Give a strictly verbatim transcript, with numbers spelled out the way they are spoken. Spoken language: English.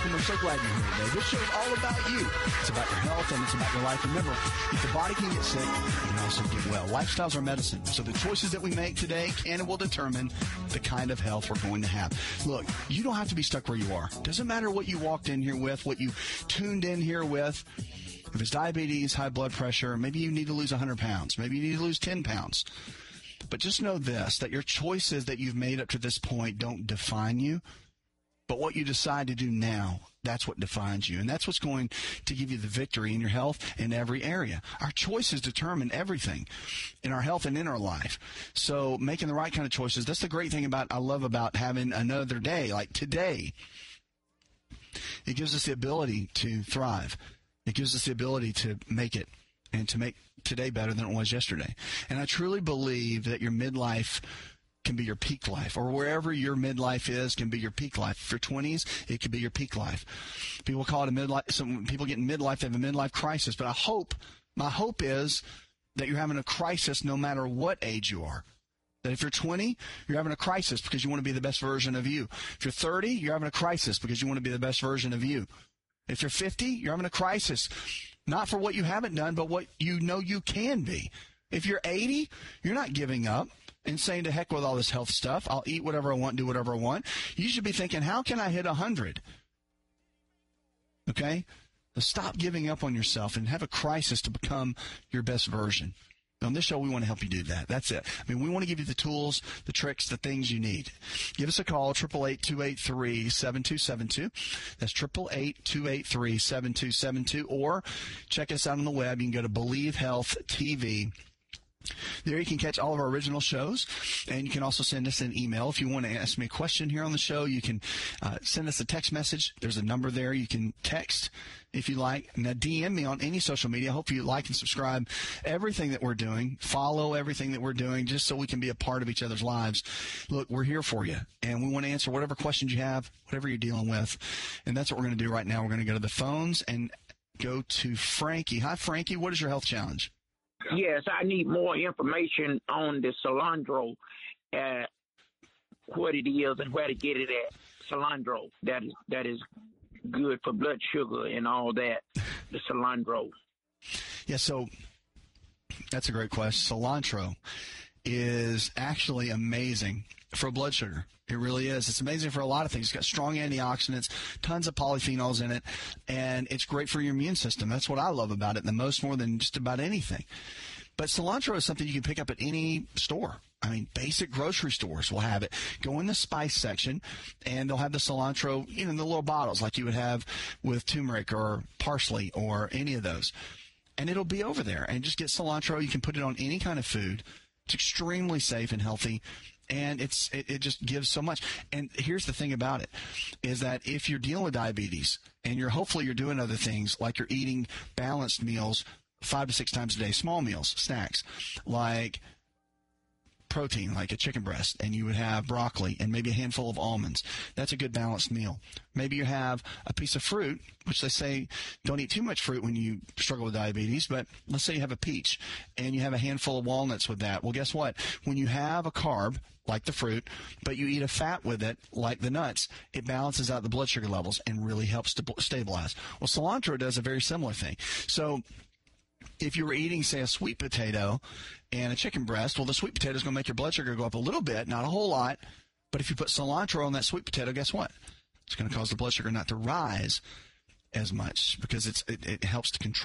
welcome. We're so glad you're here today. This show is all about you. It's about your health and it's about your life. Remember, if the body can get sick, it can also get well. Lifestyles are medicine. So the choices that we make today can and will determine the kind of health we're going to have. Look, you don't have to be stuck where you are. Doesn't matter what you walked in here with, what you tuned in here with. If it's diabetes, high blood pressure, maybe you need to lose one hundred pounds. Maybe you need to lose ten pounds. But just know this, that your choices that you've made up to this point don't define you. But what you decide to do now, that's what defines you. And that's what's going to give you the victory in your health in every area. Our choices determine everything in our health and in our life. So making the right kind of choices, that's the great thing about, I love about having another day, like today. It gives us the ability to thrive. It gives us the ability to make it and to make today better than it was yesterday. And I truly believe that your midlife can be your peak life, or wherever your midlife is can be your peak life. If you're twenties, it could be your peak life. People call it a midlife. Some people get in midlife, they have a midlife crisis. But I hope, my hope is that you're having a crisis no matter what age you are. That if you're twenty, you're having a crisis because you want to be the best version of you. If you're thirty, you're having a crisis because you want to be the best version of you. If you're fifty, you're having a crisis, not for what you haven't done, but what you know you can be. If you're eighty, you're not giving up and saying to heck with all this health stuff. I'll eat whatever I want, do whatever I want. You should be thinking, how can I hit one hundred? Okay? So stop giving up on yourself and have a crisis to become your best version. On this show, we want to help you do that. That's it. I mean, we want to give you the tools, the tricks, the things you need. Give us a call, eight eight eight, two eight three, seven two seven two. That's eight eight eight, two eight three, seven two seven two. Or check us out on the web. You can go to Believe Health T V. There you can catch all of our original shows, and you can also send us an email. If you want to ask me a question here on the show, you can uh, send us a text message. There's a number there. You can text if you like. Now, D M me on any social media. I hope you like and subscribe everything that we're doing. Follow everything that we're doing just so we can be a part of each other's lives. Look, we're here for you, and we want to answer whatever questions you have, whatever you're dealing with, and that's what we're going to do right now. We're going to go to the phones and go to Frankie. Hi, Frankie. What is your health challenge? Yes, I need more information on the cilantro, uh, what it is and where to get it at. Cilantro, that is that is good for blood sugar and all that, the cilantro. Yeah, so that's a great question. Cilantro is actually amazing for blood sugar. It really is. It's amazing for a lot of things. It's got strong antioxidants, tons of polyphenols in it, and it's great for your immune system. That's what I love about it the most, more than just about anything. But cilantro is something you can pick up at any store. I mean, basic grocery stores will have it. Go in the spice section, and they'll have the cilantro, you know, in the little bottles like you would have with turmeric or parsley or any of those. And it'll be over there. And just get cilantro. You can put it on any kind of food. It's extremely safe and healthy, and it's it, it just gives so much. And here's the thing about it, is that if you're dealing with diabetes and you're hopefully you're doing other things, like you're eating balanced meals five to six times a day, small meals, snacks, like protein, like a chicken breast, and you would have broccoli and maybe a handful of almonds. That's a good balanced meal. Maybe you have a piece of fruit, which they say don't eat too much fruit when you struggle with diabetes, but let's say you have a peach and you have a handful of walnuts with that. Well, guess what? When you have a carb, like the fruit, but you eat a fat with it, like the nuts, it balances out the blood sugar levels and really helps to stabilize. Well, cilantro does a very similar thing. So if you were eating, say, a sweet potato and a chicken breast, well, the sweet potato is going to make your blood sugar go up a little bit, not a whole lot. But if you put cilantro on that sweet potato, guess what? It's going to cause the blood sugar not to rise as much because it's it, it helps to control